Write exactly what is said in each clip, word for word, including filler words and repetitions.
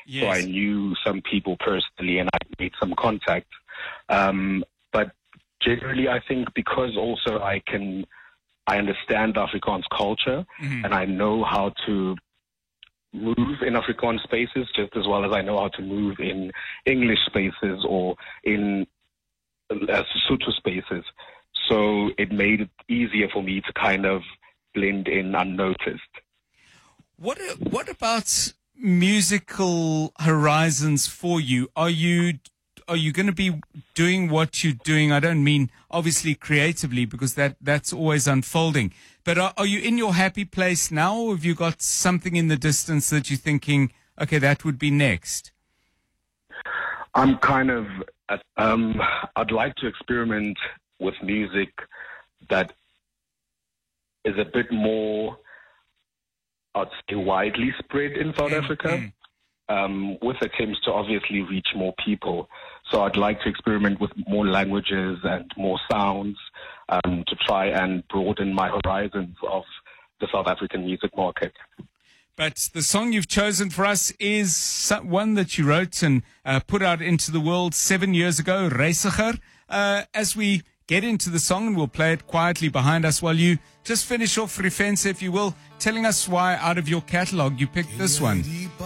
Yes. So I knew some people personally and I made some contact. Um, but generally, I think because also I can, I understand Afrikaans culture Mm-hmm. and I know how to move in Afrikaans spaces just as well as I know how to move in English spaces or in uh, Sesotho spaces. So it made it easier for me to kind of blend in unnoticed. What what about musical horizons for you? Are you are you going to be doing what you're doing? I don't mean obviously creatively, because that, that's always unfolding. But are, are you in your happy place now, or have you got something in the distance that you're thinking, okay, that would be next? I'm kind of, um, I'd like to experiment with music that is a bit more, I'd say, widely spread in South Mm, Africa, mm. um, with attempts to obviously reach more people. So I'd like to experiment with more languages and more sounds um, to try and broaden my horizons of the South African music market. But the song you've chosen for us is so- one that you wrote and uh, put out into the world seven years ago, Reisiger. Uh, as we get into the song, and we'll play it quietly behind us while you just finish off Refense, if you will, telling us why out of your catalog you picked this one.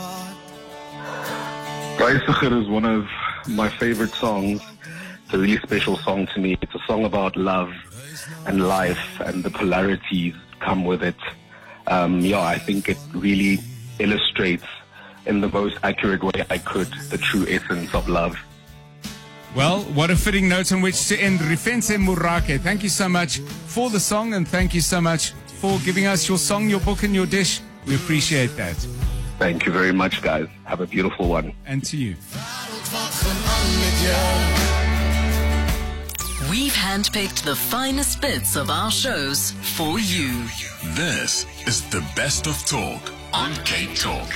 Reisiger is one of my favorite songs. It's a really special song to me. It's a song about love and life and the polarities come with it. Um, yeah, I think it really illustrates in the most accurate way I could the true essence of love. Well, what a fitting note on which to end. Refense Murake, thank you so much for the song, and thank you so much for giving us your song, your book, and your dish. We appreciate that. Thank you very much, guys. Have a beautiful one. And to you. We've handpicked the finest bits of our shows for you. This is the best of talk on Cape Talk.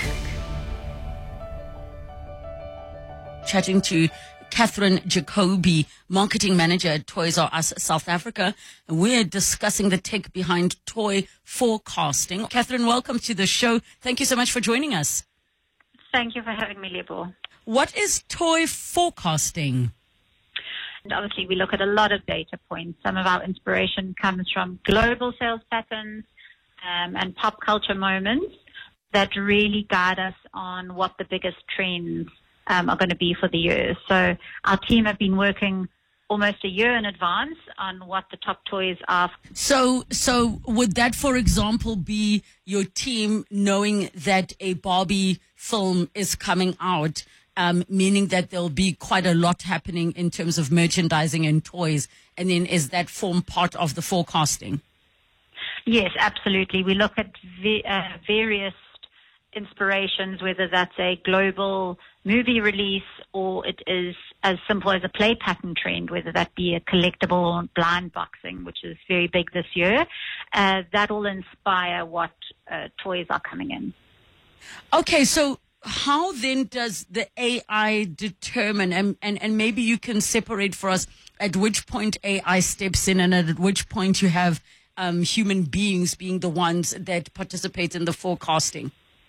Chatting to Catherine Jacoby, marketing manager at Toys R Us South Africa. And we're discussing the tech behind toy forecasting. Catherine, welcome to the show. Thank you so much for joining us. Thank you for having me, Lebo. What is toy forecasting? And obviously, we look at a lot of data points. Some of our inspiration comes from global sales patterns um, and pop culture moments that really guide us on what the biggest trends um, are going to be for the year. So our team have been working almost a year in advance on what the top toys are. So, so would that, for example, be your team knowing that a Barbie film is coming out, um, meaning that there'll be quite a lot happening in terms of merchandising and toys, and then is that form part of the forecasting? Yes, absolutely. We look at v- uh, various inspirations, whether that's a global movie release or it is as simple as a play pattern trend, whether that be a collectible or blind boxing, which is very big this year. Uh, that will inspire what uh, toys are coming in. Okay, so how then does the A I determine, and, and, and maybe you can separate for us at which point A I steps in and at which point you have um, human beings being the ones that participate in the forecasting?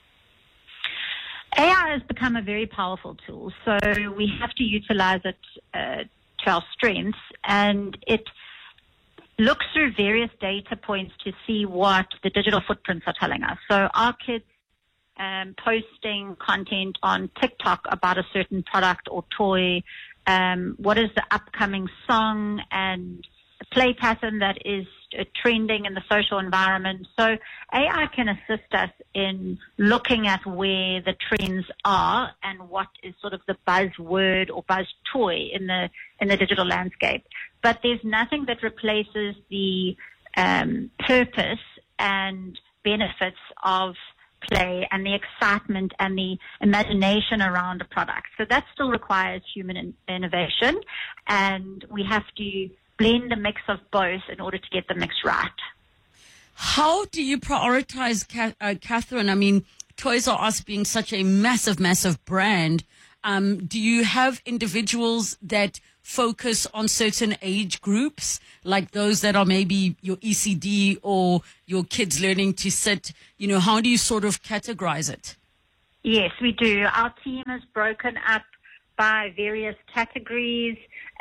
A I has become a very powerful tool, so we have to utilize it uh, to our strengths, and it looks through various data points to see what the digital footprints are telling us. So our kids um, posting content on TikTok about a certain product or toy, um, what is the upcoming song and the play pattern that is uh, trending in the social environment. So A I can assist us in looking at where the trends are and what is sort of the buzzword or buzz toy in the in the digital landscape. But there's nothing that replaces the um, purpose and benefits of play and the excitement and the imagination around a product. So that still requires human in- innovation, and we have to blend a mix of both in order to get the mix right. How do you prioritize, uh, Catherine? I mean, Toys R Us being such a massive, massive brand, um, do you have individuals that focus on certain age groups, like those that are maybe your E C D or your kids learning to sit? You know, how do you sort of categorize it? Yes, we do. Our team is broken up by various categories.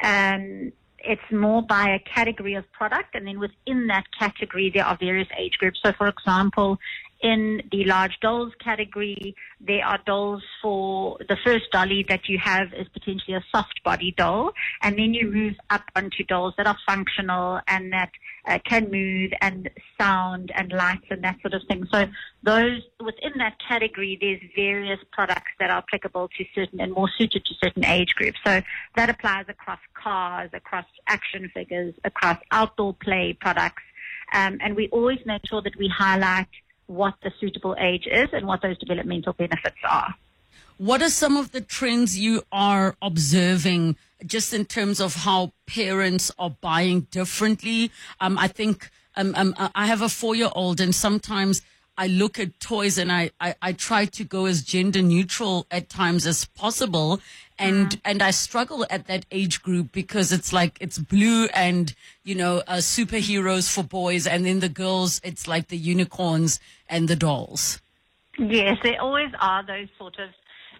Um, it's more by a category of product, and then within that category, there are various age groups. So, for example, in the large dolls category, there are dolls for the first dolly that you have is potentially a soft body doll, and then you move up onto dolls that are functional and that uh, can move and sound and lights and that sort of thing. So those within that category, there's various products that are applicable to certain and more suited to certain age groups. So that applies across cars, across action figures, across outdoor play products, um, and we always make sure that we highlight what the suitable age is and what those developmental benefits are. What are some of the trends you are observing just in terms of how parents are buying differently? Um, I think um, um, I have a four-year-old, and sometimes I look at toys and I, I, I try to go as gender neutral at times as possible. And, mm. and I struggle at that age group because it's like, it's blue and, you know, uh, superheroes for boys. And then the girls, it's like the unicorns and the dolls. Yes, there always are those sort of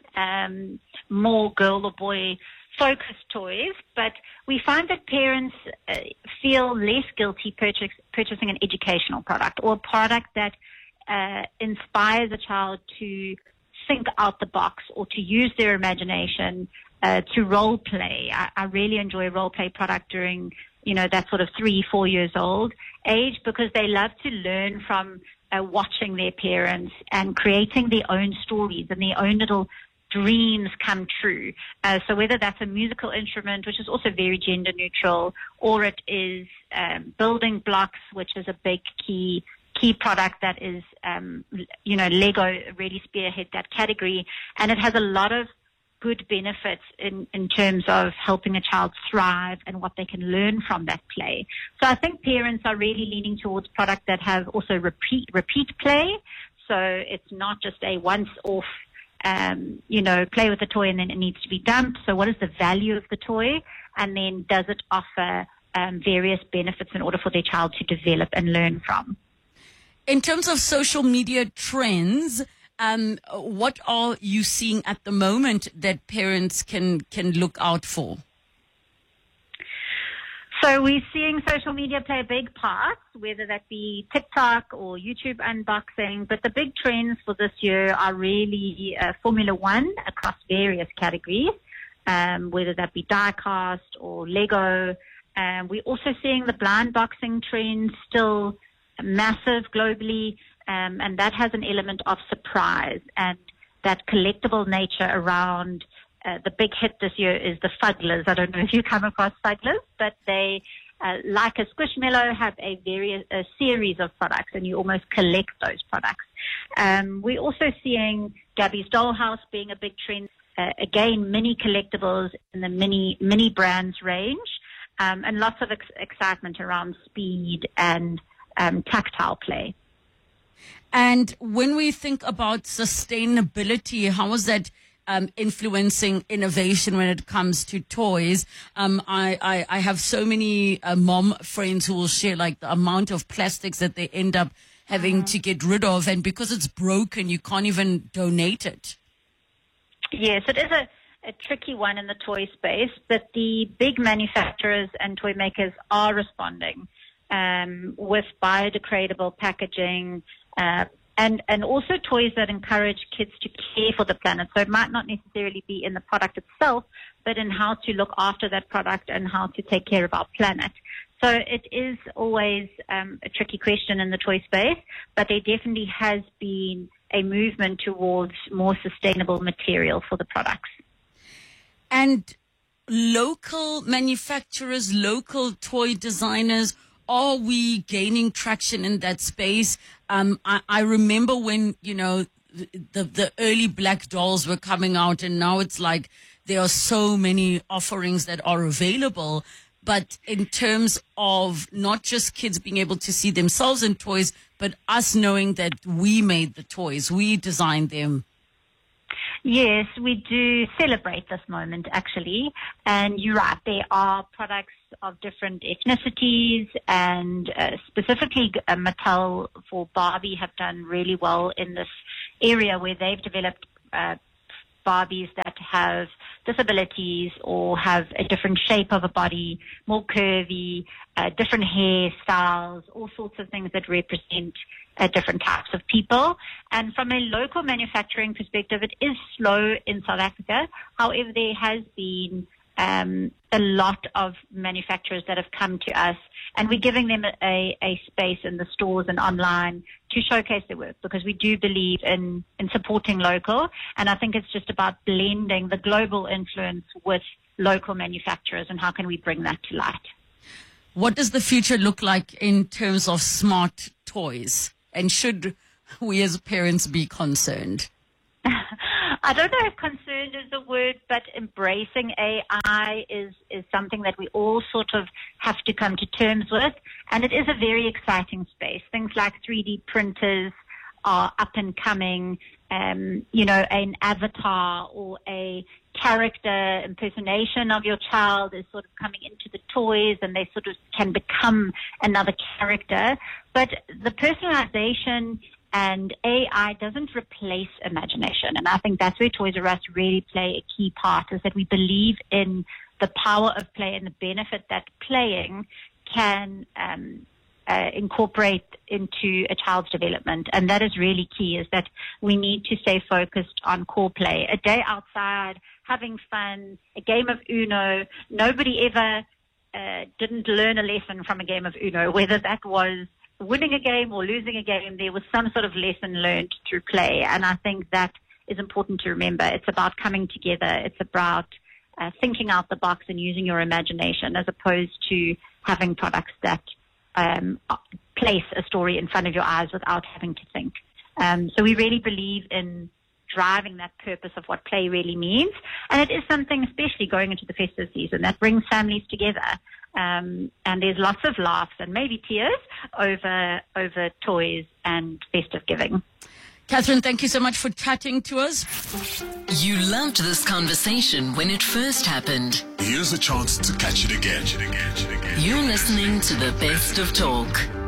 um, more girl or boy focused toys, but we find that parents uh, feel less guilty purchase, purchasing an educational product or a product that uh, inspires a child to think out the box or to use their imagination, uh, to role play. I, I really enjoy a role play product during, you know, that sort of three, four years old age, because they love to learn from uh, watching their parents and creating their own stories and their own little dreams come true. Uh, so whether that's a musical instrument, which is also very gender neutral, or it is um, building blocks, which is a big key key product that is, um, you know, Lego really spearhead that category. And it has a lot of good benefits in, in terms of helping a child thrive and what they can learn from that play. So I think parents are really leaning towards products that have also repeat, repeat play. So it's not just a once-off, um, you know, play with the toy and then it needs to be dumped. So what is the value of the toy? And then does it offer um, various benefits in order for their child to develop and learn from? In terms of social media trends, um, what are you seeing at the moment that parents can, can look out for? So we're seeing social media play a big part, whether that be TikTok or YouTube unboxing. But the big trends for this year are really uh, Formula One across various categories, um, whether that be diecast or Lego. Um, we're also seeing the blind boxing trend still massive globally, um, and that has an element of surprise and that collectible nature around. Uh, the big hit this year is the Fugglers. I don't know if you come across Fugglers, but they, uh, like a Squishmallow, have a various a series of products, and you almost collect those products. Um, we're also seeing Gabby's Dollhouse being a big trend. Uh, again, mini collectibles in the mini mini brands range, um, and lots of ex- excitement around speed and Um, tactile play. And when we think about sustainability, how is that um, influencing innovation when it comes to toys? Um, I, I, I have so many uh, mom friends who will share like the amount of plastics that they end up having to get rid of, and because it's broken, you can't even donate it. Yes, it is a, a tricky one in the toy space, but the big manufacturers and toy makers are responding Um, with biodegradable packaging, uh, and, and also toys that encourage kids to care for the planet. So it might not necessarily be in the product itself, but in how to look after that product and how to take care of our planet. So it is always um, a tricky question in the toy space, but there definitely has been a movement towards more sustainable material for the products. And local manufacturers, local toy designers, are we gaining traction in that space? Um, I, I remember when, you know, the, the early black dolls were coming out, and now it's like there are so many offerings that are available. But in terms of not just kids being able to see themselves in toys, but us knowing that we made the toys, we designed them. Yes, we do celebrate this moment, actually. And you're right, there are products of different ethnicities, and uh, specifically uh, Mattel for Barbie have done really well in this area where they've developed uh, Barbies that have disabilities or have a different shape of a body, more curvy, uh, different hairstyles, all sorts of things that represent uh, different types of people. And from a local manufacturing perspective, it is slow in South Africa. However, there has been um, a lot of manufacturers that have come to us, and we're giving them a, a space in the stores and online to showcase their work, because we do believe in, in supporting local. And I think it's just about blending the global influence with local manufacturers, and how can we bring that to light. What does the future look like in terms of smart toys? And should we as parents be concerned? I don't know if concerned is the word, but embracing A I is, is something that we all sort of have to come to terms with. And it is a very exciting space. Things like three D printers are up and coming. Um, you know, an avatar or a character impersonation of your child is sort of coming into the toys, and they sort of can become another character. But the personalization and A I doesn't replace imagination. And I think that's where Toys R Us really play a key part, is that we believe in the power of play and the benefit that playing can um, uh, incorporate into a child's development. And that is really key, is that we need to stay focused on core play. A day outside, having fun, a game of Uno. Nobody ever uh, didn't learn a lesson from a game of Uno, whether that was winning a game or losing a game. There was some sort of lesson learned through play, and I think that is important to remember. It's about coming together. It's about uh, thinking out the box and using your imagination, as opposed to having products that um, place a story in front of your eyes without having to think. Um, so we really believe in driving that purpose of what play really means, and it is something, especially going into the festive season, that brings families together. Um, and there's lots of laughs and maybe tears over over toys and festive giving. Catherine, thank you so much for chatting to us. You loved this conversation when it first happened. Here's a chance to catch it again. You're listening to the Best of Talk.